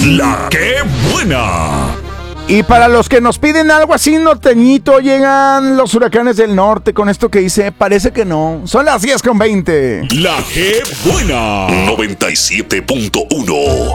La que buena. Y para los que nos piden algo así norteñito, llegan los huracanes del norte con esto que dice, parece que no. Son las 10:20. La que buena. 97.1.